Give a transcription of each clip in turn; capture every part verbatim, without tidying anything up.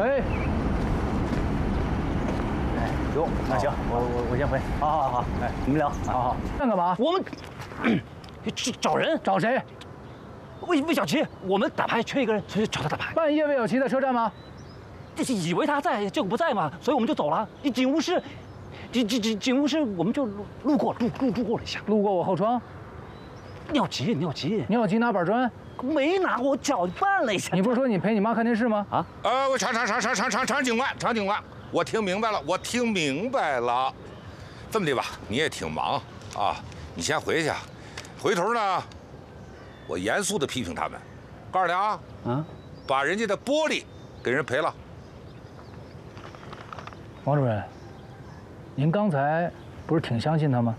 哎， 哎，哟，那行，我我我先回。好好好，哎，你们聊。好好。 那干嘛？ 我们找找人， 找谁？ 魏魏小琪，我们打牌缺一个人，所以找他打牌。 半夜魏小琪在车站吗？ 这是以为他在，结果不在嘛，所以我们就走了。你警务室，警警警警务室，我们就路路过路路路过了一下， 路过我后窗。 尿急尿急， 尿急拿板砖。 没拿，我脚绊了一下。 你不是说你陪你妈看电视吗？ 啊？ 呃，我常常常常常常常警官，常警官，我听明白了，我听明白了。这么的吧，你也挺忙啊，你先回去，回头呢，我严肃的批评他们，告诉你啊， 啊， 把人家的玻璃给人赔了。 王主任，您刚才不是挺相信他吗？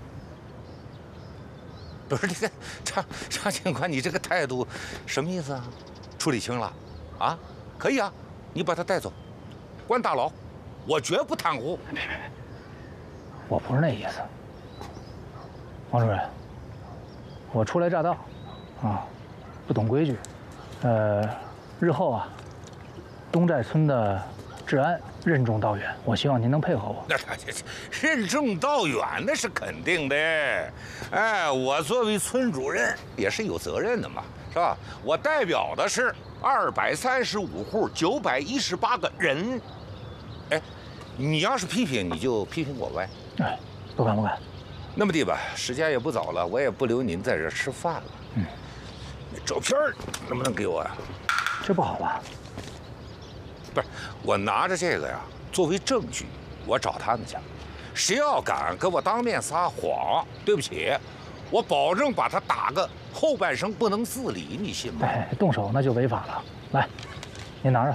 不是这个常常警官，你这个态度什么意思啊？处理清了，啊，可以啊，你把他带走，关大牢，我绝不袒护。 别别别，我不是那意思。王主任，我初来乍到，啊，不懂规矩，呃，日后啊，东寨村的治安任重道远，我希望您能配合我。 那这这任重道远那是肯定的，哎，我作为村主任也是有责任的嘛，是吧？我代表的是二百三十五户九百一十八个人，哎，你要是批评你就批评我呗。 哎，不敢不敢。 那么的吧，时间也不早了，我也不留您在这吃饭了。嗯，那照片能不能给我呀？ 这不好吧？ 不是，我拿着这个呀，作为证据，我找他们去。谁要敢跟我当面撒谎，对不起，我保证把他打个后半生不能自理，你信吗？ 哎，动手那就违法了。来，您拿着。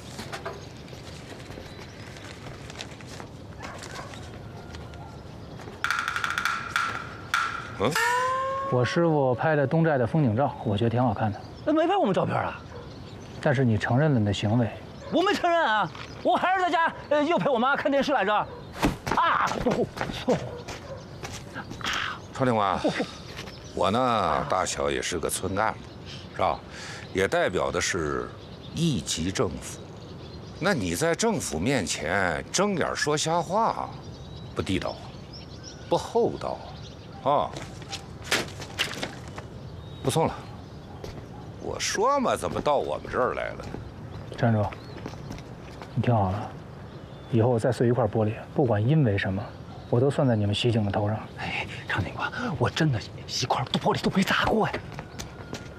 嗯， 我师傅拍的东寨的风景照，我觉得挺好看的。 那没拍我们照片啊？ 但是你承认了你的行为。 我没承认啊，我还是在家，呃，又陪我妈看电视来着。啊！哦， 常警官，我呢，大小也是个村干部，是吧？也代表的是一级政府。那你在政府面前睁眼说瞎话，不地道，不厚道啊！不送了。我说嘛，怎么到我们这儿来了呢？ 站住！ 你听好了，以后我再碎一块玻璃，不管因为什么，我都算在你们袭警的头上。 哎，常警官，我真的一块玻璃都没砸过呀。